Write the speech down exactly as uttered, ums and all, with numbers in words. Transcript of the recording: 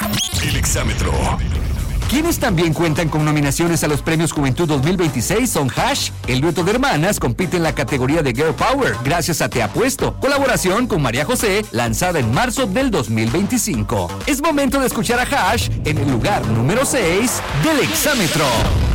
El exámetro. Quienes también cuentan con nominaciones a los Premios Juventud dos mil veintiséis son Hash. El dueto de hermanas compite en la categoría de Girl Power gracias a Te Apuesto, colaboración con María José, lanzada en marzo del dos mil veinticinco. Es momento de escuchar a Hash en el lugar número seis del exámetro.